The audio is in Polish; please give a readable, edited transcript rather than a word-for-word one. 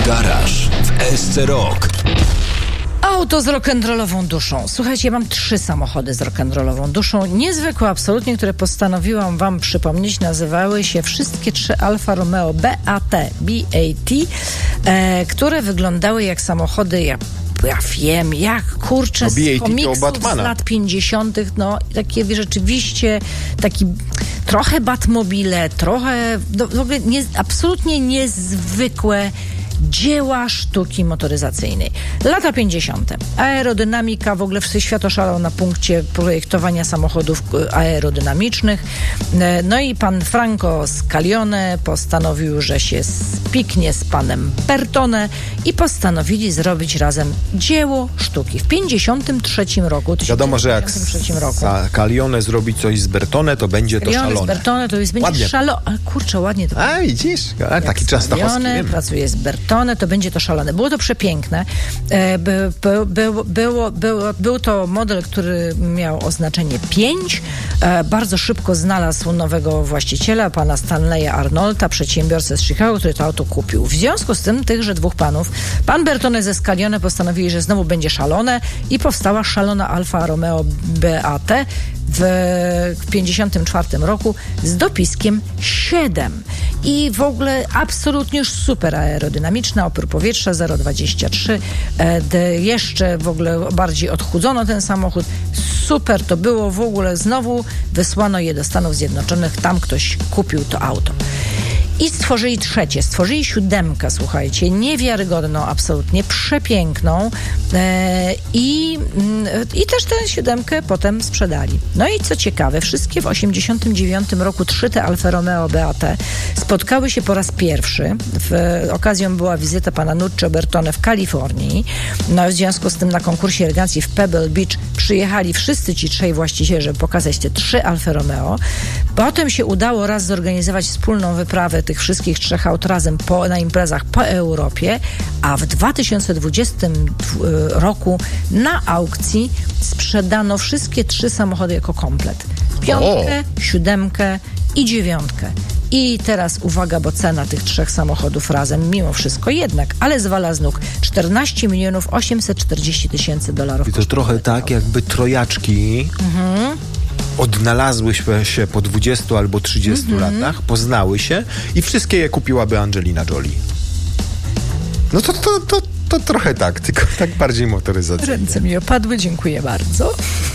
Garaż w SC Rock. Auto z rock'n'rollową duszą. Słuchajcie, ja mam 3 samochody z rock'n'rollową duszą. Niezwykłe absolutnie, które postanowiłam wam przypomnieć. Nazywały się wszystkie 3 Alfa Romeo BAT, które wyglądały jak samochody, ja wiem, jak kurczę z komiksów z lat 50. No, takie rzeczywiście, taki trochę Batmobile, trochę w ogóle absolutnie niezwykłe dzieła sztuki motoryzacyjnej. Lata 50. Aerodynamika, w ogóle świat oszalał na punkcie projektowania samochodów aerodynamicznych. No i pan Franco Scaglione postanowił, że się spiknie z panem Bertone i postanowili zrobić razem dzieło sztuki. W 53 roku. Wiadomo, że jak Scaglione zrobi coś z Bertone, to będzie to szalone. Z Bertone to jest będzie szalone. Kurczę, ładnie to. A widzisz? Taki Częstochowski. Pracuje z Bertone, to będzie to szalone. Było to przepiękne. Był to model, który miał oznaczenie 5. Bardzo szybko znalazł nowego właściciela, pana Stanleya Arnolda, przedsiębiorcę z Chicago, który to auto kupił. W związku z tym tychże 2 panów, pan Bertone ze Scaglione, postanowili, że znowu będzie szalone i powstała szalona Alfa Romeo BAT w 54 roku z dopiskiem 7. I w ogóle absolutnie już super aerodynamiczna, opór powietrza 0,23. Jeszcze w ogóle bardziej odchudzono ten samochód. Super to było w ogóle. Znowu wysłano je do Stanów Zjednoczonych. Tam ktoś kupił to auto. I stworzyli 3. Stworzyli 7, słuchajcie, niewiarygodną, absolutnie przepiękną i też tę 7 potem sprzedali. No i co ciekawe, wszystkie w 89 roku 3 te Alfa Romeo BAT spotkały się po raz pierwszy. Okazją była wizyta pana Nuccio Bertone w Kalifornii. No w związku z tym na konkursie elegancji w Pebble Beach przyjechali wszyscy ci 3 właściciele, żeby pokazać te 3 Alfa Romeo. Potem się udało raz zorganizować wspólną wyprawę tych wszystkich 3 aut razem na imprezach po Europie, a w 2020 roku na aukcji sprzedano wszystkie 3 samochody jako komplet. 5, 7 i 9. I teraz uwaga, bo cena tych 3 samochodów razem, mimo wszystko jednak, ale zwala z nóg, $14 840 000. I to trochę tak, jakby trojaczki odnalazły się po 20 albo 30 latach, poznały się i wszystkie je kupiłaby Angelina Jolie. No to trochę tak, tylko tak bardziej motoryzacyjnie. Ręce mi opadły, dziękuję bardzo.